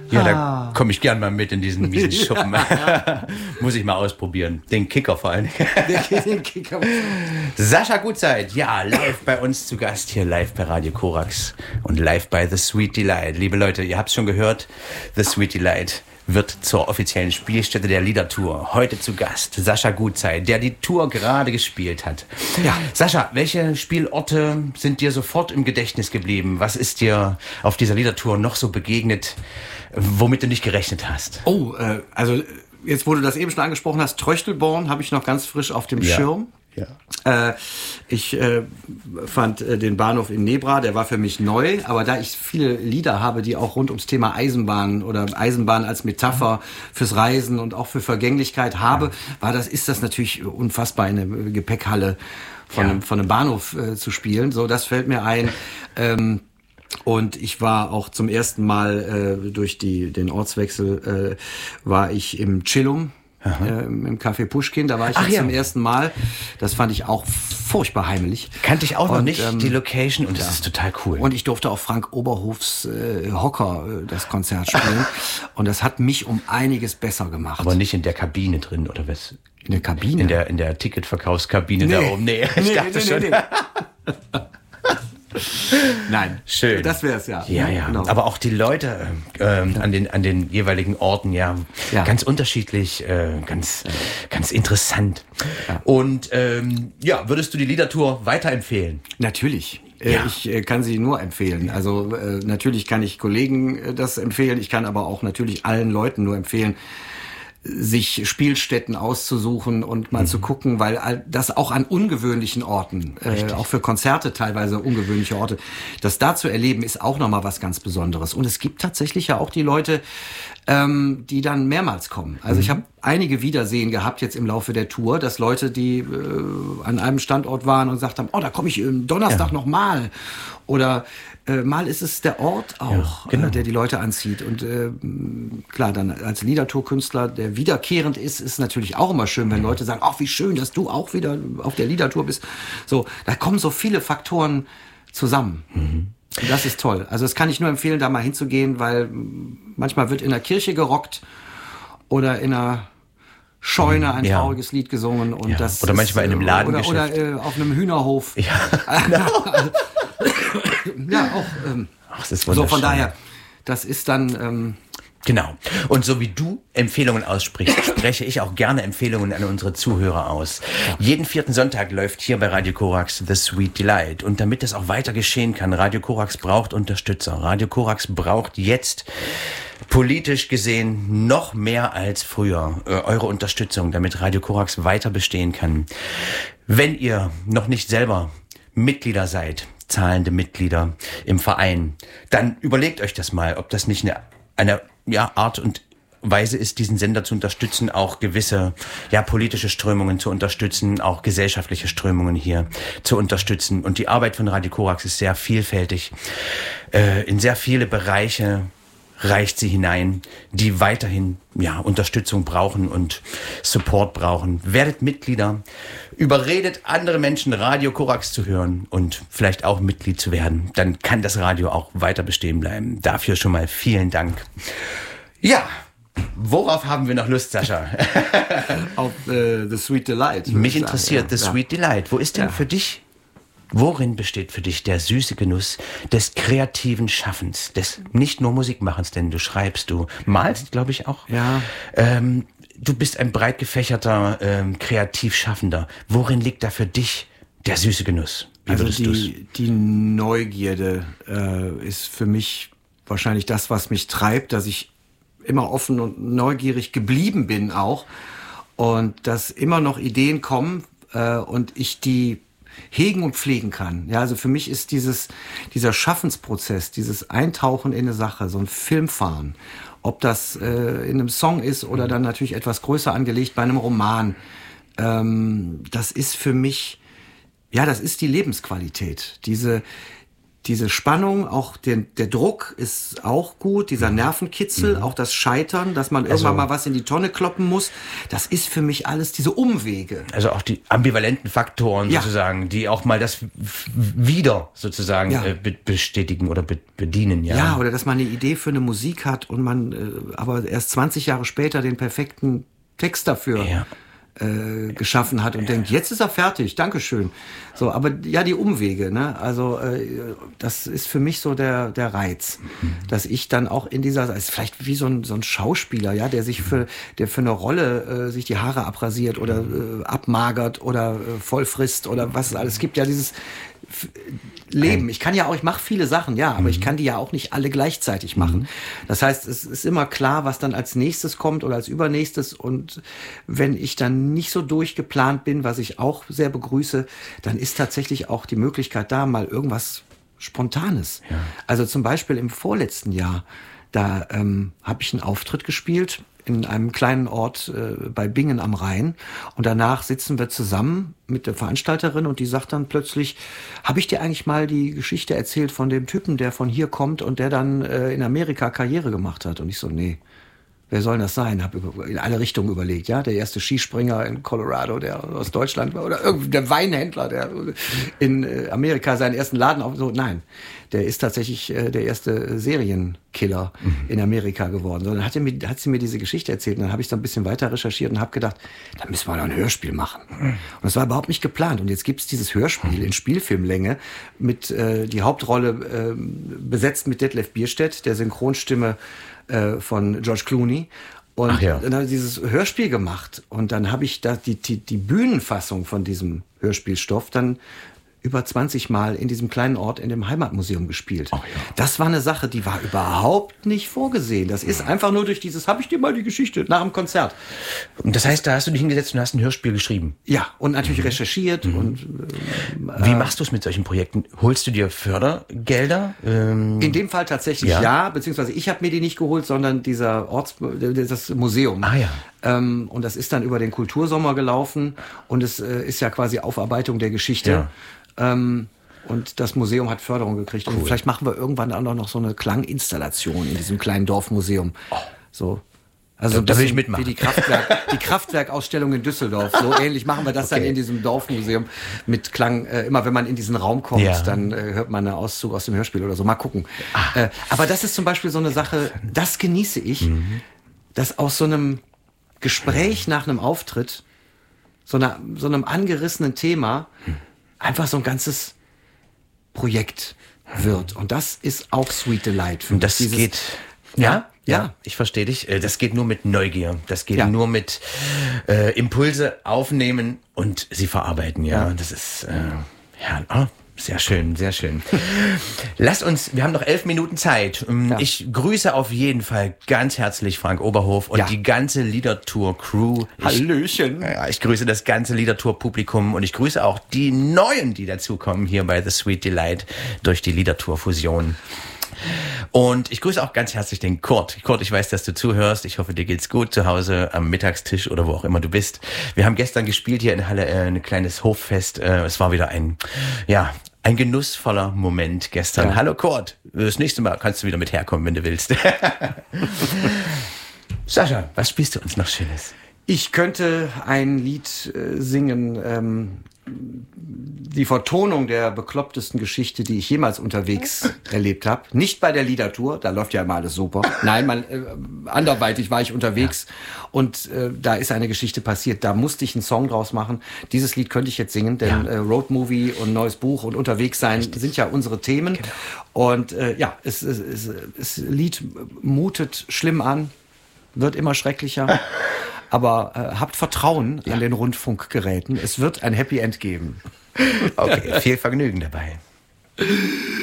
Ja, da komme ich gern mal mit in diesen miesen Schuppen. Muss ich mal ausprobieren. Den Kicker vor allem. Den Kicker. Sascha Gutzeit, ja, live bei uns zu Gast hier, live bei Radio Korax und live bei The Sweet Delight. Liebe Leute, ihr habt es schon gehört, The Sweet Delight wird zur offiziellen Spielstätte der Liedertour. Heute zu Gast Sascha Gutzeit, der die Tour gerade gespielt hat. Ja, Sascha, welche Spielorte sind dir sofort im Gedächtnis geblieben? Was ist dir auf dieser Liedertour noch so begegnet, womit du nicht gerechnet hast? Also jetzt, wo du das eben schon angesprochen hast, Tröchtelborn habe ich noch ganz frisch auf dem Schirm. Ja. Ich fand den Bahnhof in Nebra, der war für mich neu, aber da ich viele Lieder habe, die auch rund ums Thema Eisenbahn oder Eisenbahn als Metapher fürs Reisen und auch für Vergänglichkeit habe, ist das natürlich unfassbar, eine Gepäckhalle von einem Bahnhof zu spielen. So, das fällt mir ein. Und ich war auch zum ersten Mal durch den Ortswechsel war ich im Chillum. Im Café Puschkin, da war ich zum ersten Mal. Das fand ich auch furchtbar heimelig. Kannte ich auch noch nicht, die Location, und das ist total cool. Und ich durfte auch Frank Oberhofs Hocker das Konzert spielen. Und das hat mich um einiges besser gemacht. Aber nicht in der Kabine drin, oder was? In der Kabine? In der Ticketverkaufskabine da oben. Nee, ich dachte schon. Nein, schön. Das wär's ja. Ja. Genau. Aber auch die Leute an den jeweiligen Orten, ganz unterschiedlich, ganz interessant. Ja. Und würdest du die Liedertour weiterempfehlen? Natürlich. Ich kann sie nur empfehlen. Also natürlich kann ich Kollegen das empfehlen. Ich kann aber auch natürlich allen Leuten nur empfehlen, sich Spielstätten auszusuchen und mal zu gucken, weil das auch an ungewöhnlichen Orten, auch für Konzerte teilweise ungewöhnliche Orte, das da zu erleben, ist auch nochmal was ganz Besonderes. Und es gibt tatsächlich ja auch die Leute, die dann mehrmals kommen. Also ich habe einige Wiedersehen gehabt jetzt im Laufe der Tour, dass Leute, die an einem Standort waren und gesagt haben, da komme ich Donnerstag noch mal. Oder mal ist es der Ort auch, der die Leute anzieht. Und klar, dann als Liedertour-Künstler, der wiederkehrend ist natürlich auch immer schön, wenn Leute sagen, ach, wie schön, dass du auch wieder auf der Liedertour bist. So, da kommen so viele Faktoren zusammen. Und das ist toll. Also das kann ich nur empfehlen, da mal hinzugehen, weil manchmal wird in der Kirche gerockt oder in einer Scheune ein trauriges Lied gesungen. Und das oder manchmal in einem Ladengeschäft. Oder auf einem Hühnerhof. Ja, genau. Ja, auch. Das ist so, von daher, das ist dann... Genau. Und so wie du Empfehlungen aussprichst, spreche ich auch gerne Empfehlungen an unsere Zuhörer aus. Ja. Jeden 4. Sonntag läuft hier bei Radio Korax The Sweet Delight. Und damit das auch weiter geschehen kann, Radio Korax braucht Unterstützer. Radio Korax braucht jetzt politisch gesehen noch mehr als früher eure Unterstützung, damit Radio Korax weiter bestehen kann. Wenn ihr noch nicht selber Mitglieder seid, zahlende Mitglieder im Verein, dann überlegt euch das mal, ob das nicht eine Art und Weise ist, diesen Sender zu unterstützen, auch gewisse politische Strömungen zu unterstützen, auch gesellschaftliche Strömungen hier zu unterstützen. Und die Arbeit von Radio Korax ist sehr vielfältig. In sehr viele Bereiche reicht sie hinein, die weiterhin Unterstützung brauchen und Support brauchen. Werdet Mitglieder, überredet andere Menschen, Radio Korax zu hören und vielleicht auch Mitglied zu werden. Dann kann das Radio auch weiter bestehen bleiben. Dafür schon mal vielen Dank. Ja, worauf haben wir noch Lust, Sascha? Auf The Sweet Delight. Mich interessiert The Sweet Delight. Wo ist denn für dich, worin besteht für dich der süße Genuss des kreativen Schaffens, des nicht nur Musikmachens, denn du schreibst, du malst, glaube ich auch. Ja. Du bist ein breit gefächerter Kreativschaffender. Worin liegt da für dich der süße Genuss? Wie würdest du's? Die Neugierde ist für mich wahrscheinlich das, was mich treibt, dass ich immer offen und neugierig geblieben bin auch und dass immer noch Ideen kommen und ich die hegen und pflegen kann. Ja, also für mich ist dieser Schaffensprozess, dieses Eintauchen in eine Sache, so ein Filmfahren, ob das in einem Song ist oder dann natürlich etwas größer angelegt bei einem Roman, das ist für mich, das ist die Lebensqualität. diese Spannung, auch der Druck ist auch gut, dieser Nervenkitzel, auch das Scheitern, dass man irgendwann mal was in die Tonne kloppen muss, das ist für mich alles diese Umwege. Also auch die ambivalenten Faktoren sozusagen, die auch mal das wieder sozusagen bestätigen oder bedienen. Ja, oder dass man eine Idee für eine Musik hat und man aber erst 20 Jahre später den perfekten Text dafür geschaffen hat und denkt, jetzt ist er fertig, Dankeschön. So, aber ja, die Umwege, ne? Also das ist für mich so der Reiz, dass ich dann auch in dieser, ist vielleicht wie so ein Schauspieler, ja, der für eine Rolle sich die Haare abrasiert oder abmagert oder voll frisst oder was es alles. Es gibt ja dieses Leben. Ich mache viele Sachen, aber ich kann die ja auch nicht alle gleichzeitig machen. Das heißt, es ist immer klar, was dann als nächstes kommt oder als übernächstes, und wenn ich dann nicht so durchgeplant bin, was ich auch sehr begrüße, dann ist tatsächlich auch die Möglichkeit da, mal irgendwas Spontanes. Ja. Also zum Beispiel im vorletzten Jahr, da habe ich einen Auftritt gespielt in einem kleinen Ort bei Bingen am Rhein. Und danach sitzen wir zusammen mit der Veranstalterin und die sagt dann plötzlich, habe ich dir eigentlich mal die Geschichte erzählt von dem Typen, der von hier kommt und der dann in Amerika Karriere gemacht hat? Und ich so, nee. Wer soll das sein? Habe in alle Richtungen überlegt, ja. Der erste Skispringer in Colorado, der aus Deutschland war, oder der Weinhändler, der in Amerika seinen ersten Laden auf. So, nein, der ist tatsächlich der erste Serienkiller in Amerika geworden. So, dann hat sie mir diese Geschichte erzählt und dann habe ich da ein bisschen weiter recherchiert und habe gedacht, da müssen wir doch ein Hörspiel machen. Und das war überhaupt nicht geplant. Und jetzt gibt's dieses Hörspiel in Spielfilmlänge mit die Hauptrolle besetzt mit Detlef Bierstedt, der Synchronstimme von George Clooney. Und dann habe ich dieses Hörspiel gemacht. Und dann habe ich da die Bühnenfassung von diesem Hörspielstoff dann über 20 Mal in diesem kleinen Ort in dem Heimatmuseum gespielt. Das war eine Sache, die war überhaupt nicht vorgesehen. Das ist einfach nur durch dieses, habe ich dir mal die Geschichte nach dem Konzert. Und das heißt, da hast du dich hingesetzt und hast ein Hörspiel geschrieben? Ja, und natürlich recherchiert. Und wie machst du es mit solchen Projekten? Holst du dir Fördergelder? In dem Fall tatsächlich ja, beziehungsweise ich habe mir die nicht geholt, sondern das Museum. Und das ist dann über den Kultursommer gelaufen und es ist ja quasi Aufarbeitung der Geschichte. Ja. Und das Museum hat Förderung gekriegt. Cool. Und vielleicht machen wir irgendwann auch noch so eine Klanginstallation in diesem kleinen Dorfmuseum. So. Also da will ich mitmachen. Wie die Kraftwerkausstellung in Düsseldorf. So ähnlich machen wir das dann in diesem Dorfmuseum mit Klang. Immer wenn man in diesen Raum kommt, dann hört man einen Auszug aus dem Hörspiel oder so. Mal gucken. Aber das ist zum Beispiel so eine Sache, das genieße ich, dass aus so einem Gespräch nach einem Auftritt, so einem angerissenen Thema, einfach so ein ganzes Projekt wird. Und das ist auch Sweet Delight. Und das geht... Ja, ich verstehe dich. Das geht nur mit Neugier. Das geht nur mit Impulse aufnehmen und sie verarbeiten. Ja. Das ist sehr schön, sehr schön. Wir haben noch 11 Minuten Zeit. Ich grüße auf jeden Fall ganz herzlich Frank Oberhof und die ganze Liedertour-Crew. Hallöchen. Ich grüße das ganze Liedertour-Publikum und ich grüße auch die Neuen, die dazukommen hier bei The Sweet Delight durch die Liedertour-Fusion. Und ich grüße auch ganz herzlich den Kurt. Kurt, ich weiß, dass du zuhörst. Ich hoffe, dir geht's gut zu Hause am Mittagstisch oder wo auch immer du bist. Wir haben gestern gespielt hier in Halle, ein kleines Hoffest. Es war wieder ein genussvoller Moment gestern. Hallo Kurt, das nächste Mal kannst du wieder mit herkommen, wenn du willst. Sascha, was spielst du uns noch Schönes? Ich könnte ein Lied singen, die Vertonung der beklopptesten Geschichte, die ich jemals unterwegs erlebt habe. Nicht bei der Liedertour, da läuft ja immer alles super. Nein, anderweitig war ich unterwegs und da ist eine Geschichte passiert. Da musste ich einen Song draus machen. Dieses Lied könnte ich jetzt singen, denn Roadmovie und neues Buch und unterwegs sein sind ja unsere Themen. Genau. Und das Lied mutet schlimm an, wird immer schrecklicher. Aber habt Vertrauen an den Rundfunkgeräten. Es wird ein Happy End geben. Okay, viel Vergnügen dabei.